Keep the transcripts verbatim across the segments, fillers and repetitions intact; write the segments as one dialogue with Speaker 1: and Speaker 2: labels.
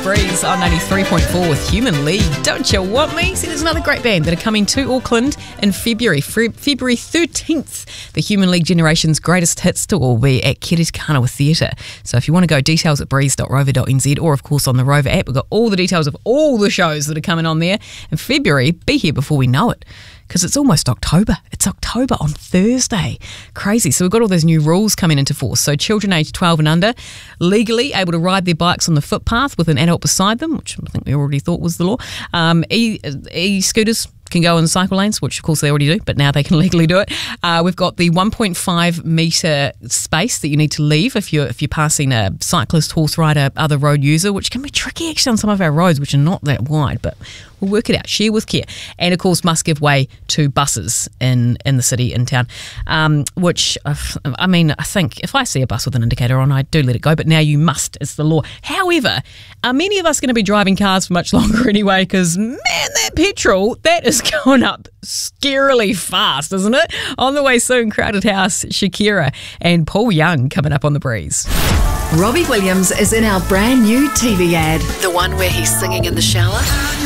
Speaker 1: Breeze on ninety-three point four with Human League. Don't you want me? See, there's another great band that are coming to Auckland in February. Fe- February thirteenth. The Human League Generation's greatest hits tour will be at Kerekanawa Theatre. So if you want to go, details at breeze dot rover dot n z or, of course, on the Rover app. We've got all the details of all the shows that are coming on there. In February, be here before we know it, because it's almost October. It's October on Thursday. Crazy. So we've got all those new rules coming into force. So children aged twelve and under, legally able to ride their bikes on the footpath with an adult beside them, which I think we already thought was the law. Um, e- e-scooters can go in cycle lanes, which of course they already do, but now they can legally do it. Uh, we've got the one point five metre space that you need to leave if you're if you're passing a cyclist, horse rider, other road user, which can be tricky actually on some of our roads, which are not that wide, but we'll work it out. Share with care. And of course must give way to buses in, in the city, in town, um, which, uh, I mean, I think if I see a bus with an indicator on, I do let it go, but now you must. It's the law. However, are many of us going to be driving cars for much longer anyway? Because, man, that petrol, that is going up scarily fast, isn't it? On the way soon, Crowded House, Shakira and Paul Young coming up on the Breeze.
Speaker 2: Robbie Williams is in our brand new T V ad.
Speaker 3: The one where he's singing in the shower?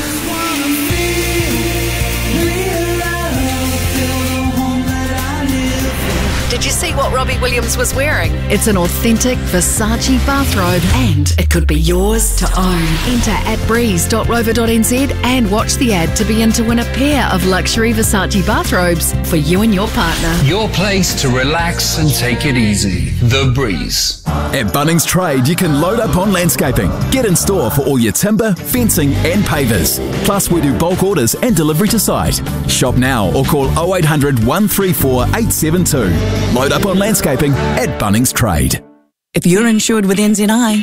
Speaker 3: Did you see what Robbie Williams was wearing?
Speaker 2: It's an authentic Versace bathrobe, and it could be yours to own. Enter at breeze dot rover dot n z and watch the ad to be in to win a pair of luxury Versace bathrobes for you and your partner.
Speaker 4: Your place to relax and take it easy. The Breeze.
Speaker 5: At Bunnings Trade, you can load up on landscaping. Get in store for all your timber, fencing and pavers. Plus, we do bulk orders and delivery to site. Shop now or call oh eight hundred, one three four, eight seven two. Load up on landscaping at Bunnings Trade.
Speaker 6: If you're insured with N Z I,